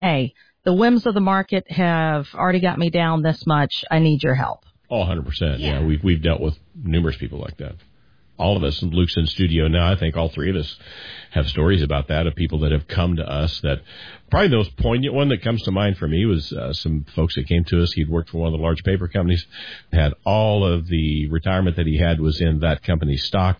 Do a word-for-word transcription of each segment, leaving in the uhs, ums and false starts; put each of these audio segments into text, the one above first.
hey, the whims of the market have already got me down this much. I need your help. Oh, one hundred percent. Yeah, yeah we've, we've dealt with numerous people like that. All of us, Luke's in studio now, I think all three of us have stories about that, of people that have come to us. That probably the most poignant one that comes to mind for me was uh, some folks that came to us. He'd worked for one of the large paper companies, had all of the retirement that he had was in that company's stock,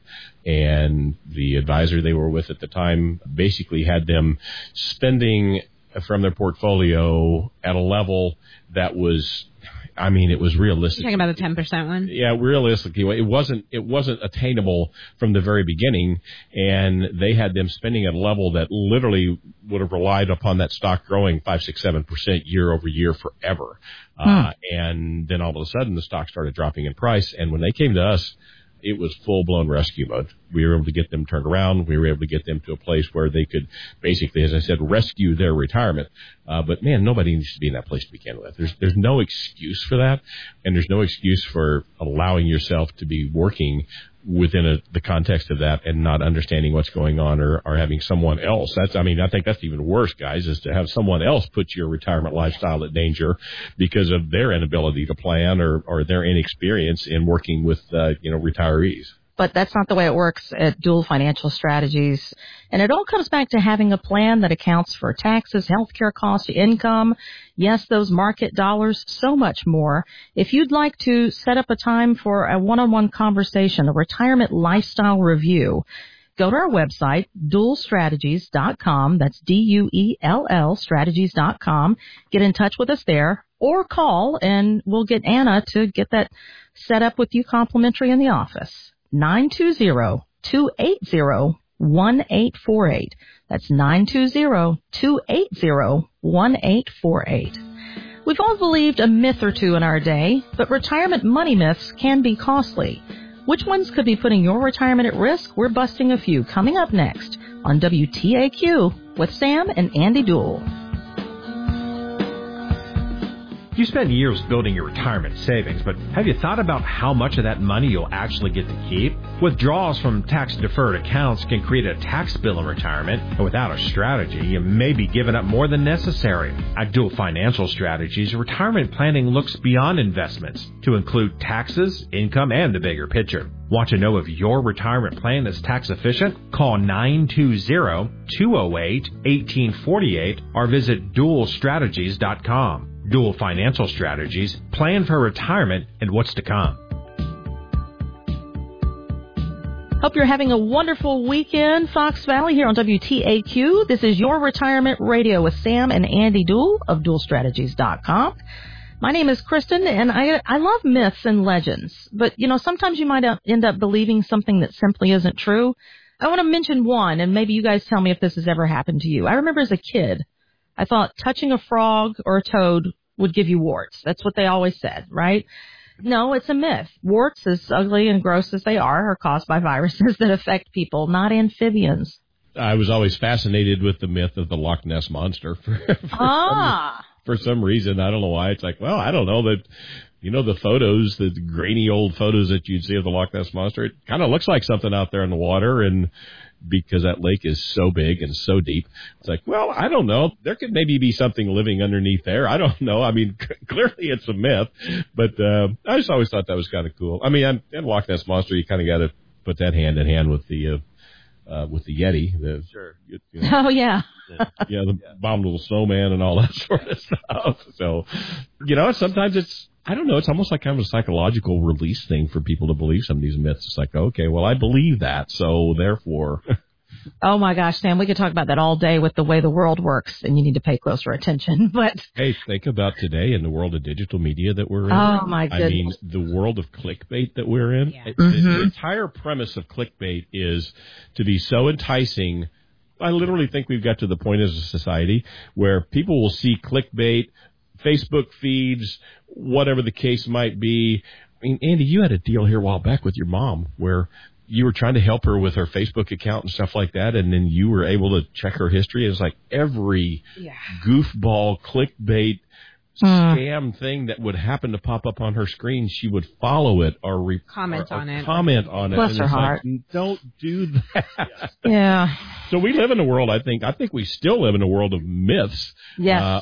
and the advisor they were with at the time basically had them spending from their portfolio at a level that was, I mean, it was realistic. You're talking about the ten percent one? Yeah, realistically, it wasn't, it wasn't attainable from the very beginning, and they had them spending at a level that literally would have relied upon that stock growing five, six, seven percent year over year forever. Hmm. Uh, and then all of a sudden the stock started dropping in price, and when they came to us, it was full-blown rescue mode. We were able to get them turned around. We were able to get them to a place where they could basically, as I said, rescue their retirement. Uh, but, man, nobody needs to be in that place to begin with. There's there's no excuse for that, and there's no excuse for allowing yourself to be working within a, the context of that and not understanding what's going on, or, or having someone else. That's, I mean, I think that's even worse, guys, is to have someone else put your retirement lifestyle at danger because of their inability to plan or, or their inexperience in working with, uh, you know, retirees. But that's not the way it works at Dual Financial Strategies. And it all comes back to having a plan that accounts for taxes, healthcare costs, income, yes, those market dollars, so much more. If you'd like to set up a time for a one-on-one conversation, a retirement lifestyle review, go to our website, dual strategies dot com. That's D U E L L strategies dot com. Get in touch with us there, or call, and we'll get Anna to get that set up with you complimentary in the office. nine two zero, two eight zero, one eight four eight. That's nine two zero, two eight zero, one eight four eight. We've all believed a myth or two in our day, but retirement money myths can be costly. Which ones could be putting your retirement at risk? We're busting a few coming up next on W T A Q with Sam and Andy Duell. You spend years building your retirement savings, but have you thought about how much of that money you'll actually get to keep? Withdrawals from tax-deferred accounts can create a tax bill in retirement, and without a strategy, you may be giving up more than necessary. At Dual Financial Strategies, retirement planning looks beyond investments to include taxes, income, and the bigger picture. Want to know if your retirement plan is tax efficient? Call nine two zero, two zero eight, one eight four eight or visit dual strategies dot com. Dual Financial Strategies, plan for retirement and what's to come. Hope you're having a wonderful weekend, Fox Valley, here on W T A Q. This is your Retirement Radio with Sam and Andy Duell of dual strategies dot com. My name is Kristen, and I I love myths and legends. But, you know, sometimes you might end up believing something that simply isn't true. I want to mention one, and maybe you guys tell me if this has ever happened to you. I remember as a kid, I thought touching a frog or a toad would give you warts. That's what they always said, right? No, it's a myth. Warts, as ugly and gross as they are, are caused by viruses that affect people, not amphibians. I was always fascinated with the myth of the Loch Ness Monster. For, for, ah. some, for some reason, I don't know why. It's like, well, I don't know that, you know, the photos, the grainy old photos that you'd see of the Loch Ness Monster, it kind of looks like something out there in the water, and because that lake is so big and so deep. It's like, well, I don't know. There could maybe be something living underneath there. I don't know. I mean, clearly it's a myth, but uh, I just always thought that was kind of cool. I mean, and, and Loch Ness Monster, you kind of got to put that hand in hand with the uh, uh, with the Yeti. The, sure. You, you know, oh, yeah. yeah, the yeah. abominable snowman and all that sort of stuff. So, you know, sometimes it's, I don't know, it's almost like kind of a psychological release thing for people to believe some of these myths. It's like, okay, well, I believe that, so therefore. Oh, my gosh, Sam, we could talk about that all day with the way the world works, and you need to pay closer attention. But hey, think about today in the world of digital media that we're in. Oh, my goodness. I mean, the world of clickbait that we're in. Yeah. It, Mm-hmm. the, the entire premise of clickbait is to be so enticing. I literally think we've got to the point as a society where people will see clickbait, Facebook feeds, whatever the case might be. I mean, Andy, you had a deal here a while back with your mom where you were trying to help her with her Facebook account and stuff like that, and then you were able to check her history. It's like every yeah. goofball clickbait scam thing that would happen to pop up on her screen, she would follow it or re- comment or, or on it. Comment on it. Bless and her it's heart. Like, don't do that. Yeah. So we live in a world, I think, I think we still live in a world of myths. Yes. Uh,